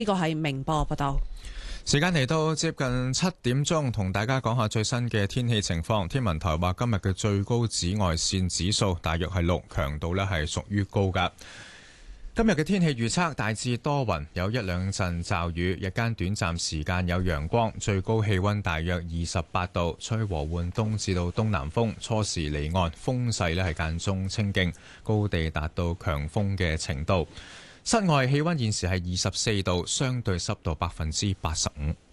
呢個係明報報道。 時間嚟到接近7點鐘，同大家講下最新嘅天氣情況。天文台話今日嘅最高紫外線指數大約係6，強度呢係屬於高㗎。今日嘅天氣預測大致多雲，有一兩陣驟雨，日間短暫時間有陽光，最高氣溫大約28度，吹和緩東至到東南風，初時離岸，風勢呢係間中清勁，高地達到強風嘅程度。室外氣溫現時係24度，相對濕度85%。